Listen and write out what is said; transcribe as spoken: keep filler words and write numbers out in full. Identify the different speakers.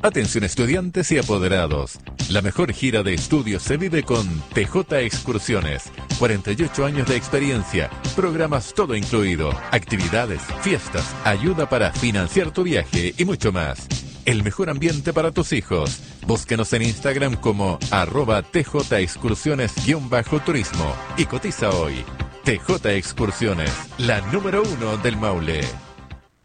Speaker 1: Atención estudiantes y apoderados. La mejor gira de estudios se vive con T J Excursiones. cuarenta y ocho años de experiencia, programas todo incluido, actividades, fiestas, ayuda para financiar tu viaje y mucho más. El mejor ambiente para tus hijos. Búsquenos en Instagram como arroba tjexcursiones-turismo y cotiza hoy. T J Excursiones, la número uno del Maule.